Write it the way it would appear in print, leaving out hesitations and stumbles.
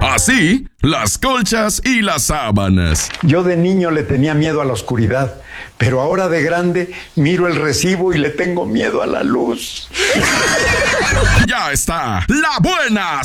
Así, las colchas y las sábanas. Yo de niño le tenía miedo a la oscuridad, pero ahora de grande miro el recibo y le tengo miedo a la luz. Ya está, la buena